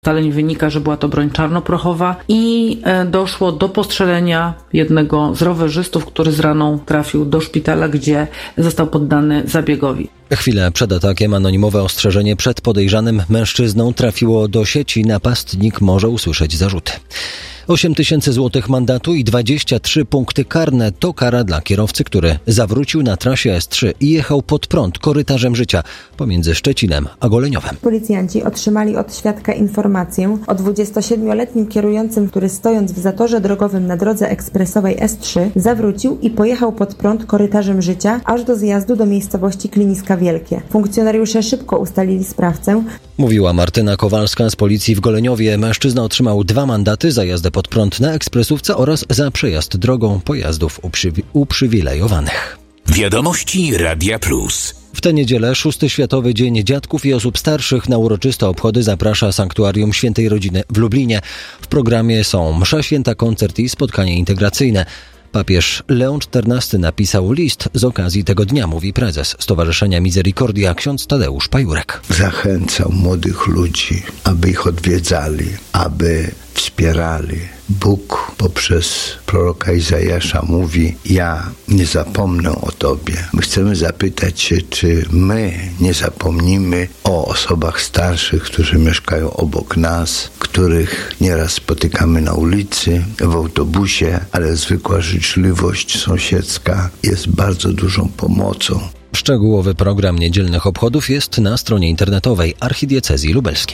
ustaleń wynika, że była to broń czarnoprochowa i doszło do postrzelenia jednego z rowerzystów, który z raną trafił do szpitala, gdzie został poddany zabiegowi. Chwilę przed atakiem anonimowe ostrzeżenie przed podejrzanym mężczyzną trafiło do sieci. Napastnik może usłyszeć zarzuty. 8 000 złotych mandatu i 23 punkty karne to kara dla kierowcy, który zawrócił na trasie S3 i jechał pod prąd korytarzem życia pomiędzy Szczecinem a Goleniowem. Policjanci otrzymali od świadka informację o 27-letnim kierującym, który stojąc w zatorze drogowym na drodze ekspresowej S3 zawrócił i pojechał pod prąd korytarzem życia aż do zjazdu do miejscowości Kliniska Wielkie. Funkcjonariusze szybko ustalili sprawcę. Mówiła Martyna Kowalska z policji w Goleniowie. Mężczyzna otrzymał 2 mandaty za jazdę pod prąd na ekspresówce oraz za przejazd drogą pojazdów uprzywilejowanych. Wiadomości Radia Plus. W tę niedzielę 6. Światowy Dzień Dziadków i Osób Starszych. Na uroczyste obchody zaprasza Sanktuarium Świętej Rodziny w Lublinie. W programie są msza święta, koncert i spotkanie integracyjne. Papież Leon XIV napisał list z okazji tego dnia, mówi prezes Stowarzyszenia Misericordia ksiądz Tadeusz Pajurek. Zachęcał młodych ludzi, aby ich odwiedzali, aby wspierali. Bóg poprzez proroka Izajasza mówi: ja nie zapomnę o Tobie. My chcemy zapytać się, czy my nie zapomnimy o osobach starszych, którzy mieszkają obok nas, których nieraz spotykamy na ulicy, w autobusie, ale zwykła życzliwość sąsiedzka jest bardzo dużą pomocą. Szczegółowy program niedzielnych obchodów jest na stronie internetowej Archidiecezji Lubelskiej.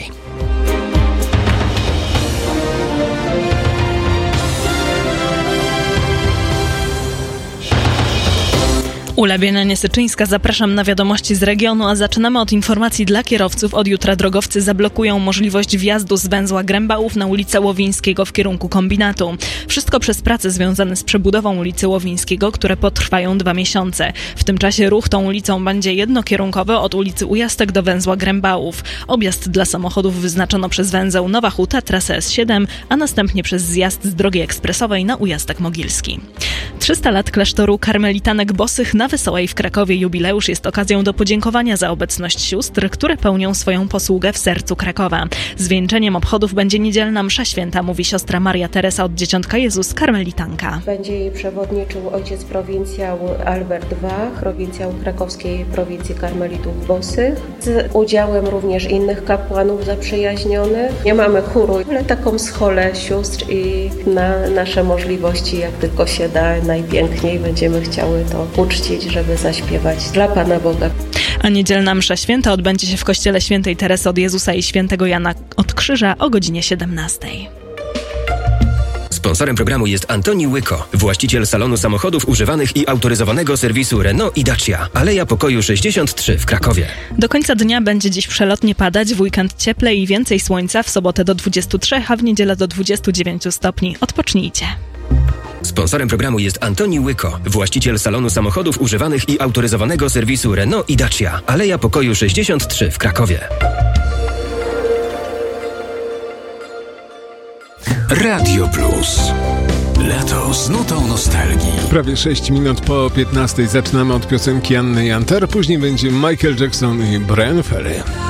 Ula Bienianie-Syczyńska, zapraszam na wiadomości z regionu, a zaczynamy od informacji dla kierowców. Od jutra drogowcy zablokują możliwość wjazdu z węzła Grębałów na ulicę Łowińskiego w kierunku kombinatu. Wszystko przez prace związane z przebudową ulicy Łowińskiego, które potrwają 2 miesiące. W tym czasie ruch tą ulicą będzie jednokierunkowy od ulicy Ujastek do węzła Grębałów. Objazd dla samochodów wyznaczono przez węzeł Nowa Huta, trasę S7, a następnie przez zjazd z drogi ekspresowej na Ujastek Mogilski. 300 lat klasztoru karmelitanek bosych na Wesołej w Krakowie. Jubileusz jest okazją do podziękowania za obecność sióstr, które pełnią swoją posługę w sercu Krakowa. Zwieńczeniem obchodów będzie niedzielna msza święta, mówi siostra Maria Teresa od Dzieciątka Jezus, karmelitanka. Będzie jej przewodniczył ojciec prowincjał Albert Wach, prowincjał krakowskiej prowincji karmelitów bosych, z udziałem również innych kapłanów zaprzyjaźnionych. Nie mamy chóru, ale taką scholę sióstr i na nasze możliwości, jak tylko się da, najpiękniej będziemy chciały to uczcić, żeby zaśpiewać dla Pana Boga. A niedzielna msza święta odbędzie się w kościele Świętej Teresy od Jezusa i Świętego Jana od Krzyża o godzinie 17. Sponsorem programu jest Antoni Łyko, właściciel salonu samochodów używanych i autoryzowanego serwisu Renault i Dacia. Aleja Pokoju 63 w Krakowie. Do końca dnia będzie dziś przelotnie padać, w weekend cieplej i więcej słońca, w sobotę do 23, a w niedzielę do 29 stopni. Odpocznijcie. Sponsorem programu jest Antoni Łyko, właściciel salonu samochodów używanych i autoryzowanego serwisu Renault i Dacia. Aleja Pokoju 63 w Krakowie. Radio Plus. Lato z nutą nostalgii. Prawie 6 minut po 15 zaczynamy od piosenki Anny Jantar, później będzie Michael Jackson i Bryan Ferry.